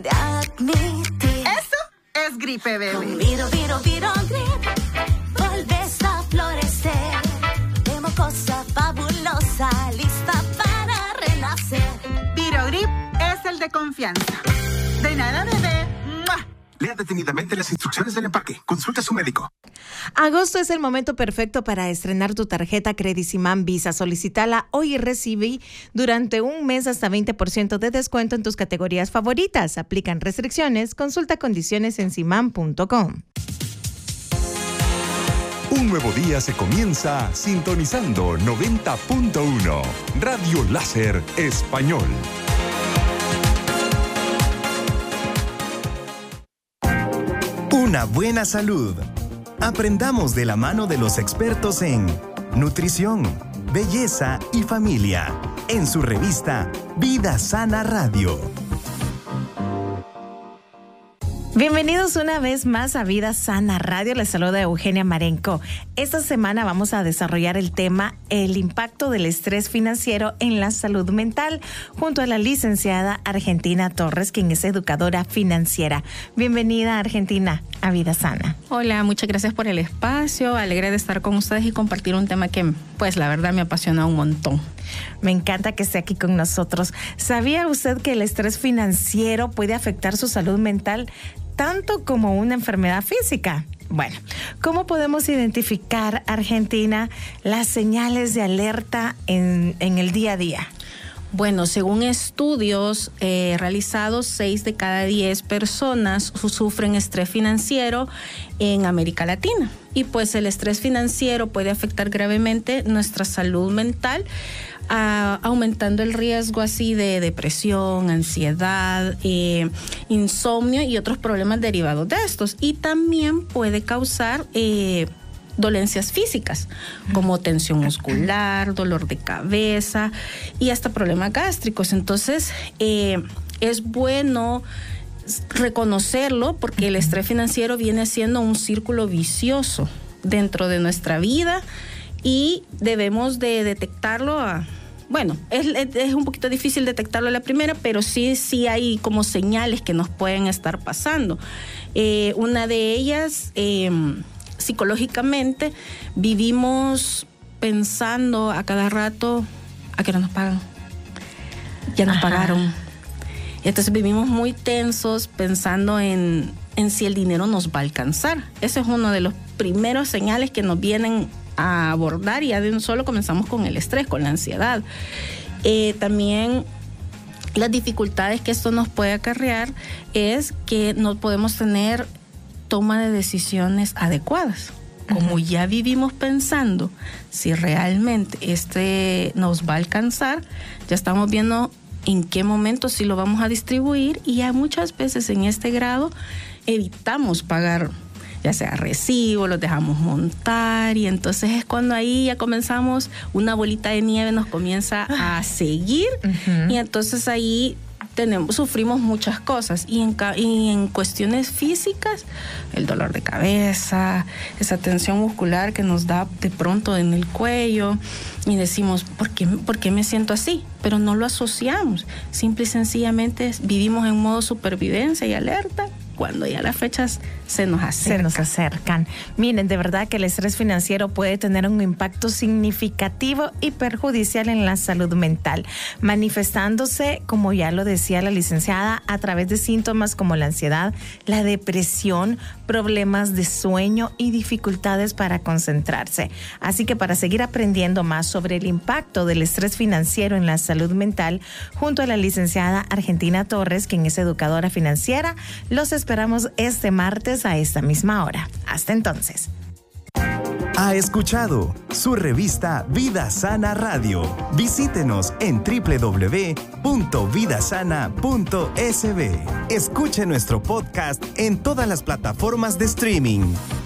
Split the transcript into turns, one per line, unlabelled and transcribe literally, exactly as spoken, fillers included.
Admitir.
Eso es gripe, bebé.
Con Viro, Viro, Viro Grip, volves a florecer. De mocosa fabulosa, lista para renacer.
Viro Grip es el de confianza. De nada, bebé. ¡Mua!
Lea detenidamente las instrucciones del empaque. Consulta a su médico.
Agosto es el momento perfecto para estrenar tu tarjeta Credicimam Visa. Solicítala hoy y recibí durante un mes hasta veinte por ciento de descuento en tus categorías favoritas. Aplican restricciones. Consulta condiciones en simam punto com.
Un nuevo día se comienza sintonizando noventa punto uno. Radio Láser Español.
Una buena salud. Aprendamos de la mano de los expertos en nutrición, belleza y familia, en su revista Vida Sana Radio.
Bienvenidos una vez más a Vida Sana Radio. Les saluda Eugenia Marenco. Esta semana vamos a desarrollar el tema el impacto del estrés financiero en la salud mental junto a la licenciada Argentina Torres, quien es educadora financiera. Bienvenida, Argentina, a Vida Sana.
Hola, muchas gracias por el espacio. Alegre de estar con ustedes y compartir un tema que, pues, la verdad me apasiona un montón.
Me encanta que esté aquí con nosotros. ¿Sabía usted que el estrés financiero puede afectar su salud mental tanto como una enfermedad física? Bueno, ¿cómo podemos identificar, Argentina, las señales de alerta en, en el día a día?
Bueno, según estudios eh, realizados, seis de cada diez personas sufren estrés financiero en América Latina. Y pues el estrés financiero puede afectar gravemente nuestra salud mental, Uh, aumentando el riesgo así de depresión, ansiedad, eh, insomnio y otros problemas derivados de estos. Y también puede causar eh, dolencias físicas como tensión muscular, dolor de cabeza y hasta problemas gástricos. Entonces, eh, es bueno reconocerlo porque el estrés financiero viene siendo un círculo vicioso dentro de nuestra vida y debemos de detectarlo a... Bueno, es, es un poquito difícil detectarlo a la primera, pero sí, sí hay como señales que nos pueden estar pasando. Eh, una de ellas, eh, psicológicamente, vivimos pensando a cada rato, ¿a qué no nos pagan? Ya nos Ajá. pagaron. Entonces vivimos muy tensos pensando en, en si el dinero nos va a alcanzar. Ese es uno de los primeros señales que nos vienen a abordar y ya de un solo comenzamos con el estrés, con la ansiedad. Eh, también las dificultades que esto nos puede acarrear es que no podemos tener toma de decisiones adecuadas. Como uh-huh. ya vivimos pensando si realmente este nos va a alcanzar, ya estamos viendo en qué momento sí lo vamos a distribuir y ya muchas veces en este grado evitamos pagar ya sea recibo, los dejamos montar y entonces es cuando ahí ya comenzamos, una bolita de nieve nos comienza a seguir uh-huh. y entonces ahí tenemos, sufrimos muchas cosas y en, y en cuestiones físicas, el dolor de cabeza, esa tensión muscular que nos da de pronto en el cuello y decimos, ¿por qué, por qué me siento así? Pero no lo asociamos, simple y sencillamente vivimos en modo supervivencia y alerta cuando ya las fechas se nos acercan.
Se nos acercan. Miren, de verdad que el estrés financiero puede tener un impacto significativo y perjudicial en la salud mental, manifestándose, como ya lo decía la licenciada, a través de síntomas como la ansiedad, la depresión, problemas de sueño y dificultades para concentrarse. Así que para seguir aprendiendo más sobre el impacto del estrés financiero en la salud mental, junto a la licenciada Argentina Torres, quien es educadora financiera, los esperamos este martes a esta misma hora. Hasta entonces.
Ha escuchado su revista Vida Sana Radio. Visítenos en doble u doble u doble u punto vida sana punto es be. Escuche nuestro podcast en todas las plataformas de streaming.